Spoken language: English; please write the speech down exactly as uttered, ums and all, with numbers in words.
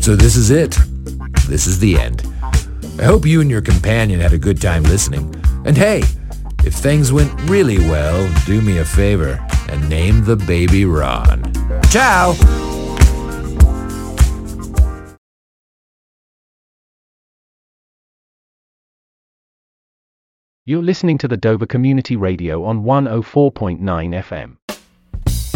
So this is it. This is the end. I hope you and your companion had a good time listening. And hey, if things went really well, do me a favor and name the baby Ron. Ciao! You're listening to the Dover Community Radio on one oh four point nine F M.